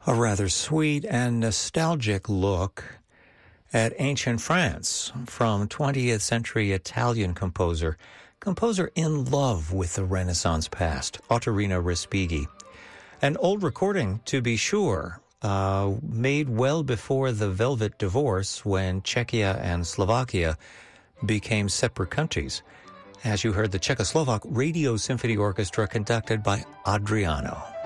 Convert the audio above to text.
A rather sweet and nostalgic look at ancient France from 20th century Italian composer in love with the Renaissance past, Ottorino Respighi. An old recording, to be sure, made well before the Velvet Divorce when Czechia and Slovakia became separate countries. As you heard, the Czechoslovak Radio Symphony Orchestra conducted by Adriano.